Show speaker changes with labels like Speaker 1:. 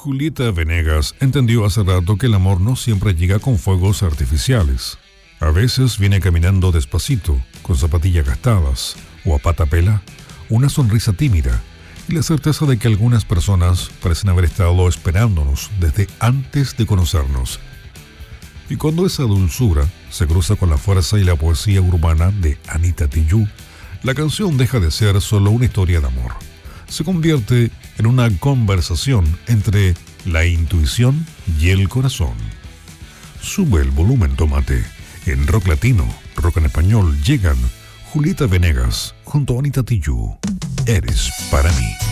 Speaker 1: Julieta Venegas entendió hace rato que el amor no siempre llega con fuegos artificiales. A veces viene caminando despacito, con zapatillas gastadas, o a pata pela, una sonrisa tímida y la certeza de que algunas personas parecen haber estado esperándonos desde antes de conocernos. Y cuando esa dulzura se cruza con la fuerza y la poesía urbana de Anita Tijoux, la canción deja de ser solo una historia de amor. Se convierte en una conversación entre la intuición y el corazón. Sube el volumen, tómate. En rock latino, rock en español, llegan Julieta Venegas junto a Anita Tijoux. Eres para mí.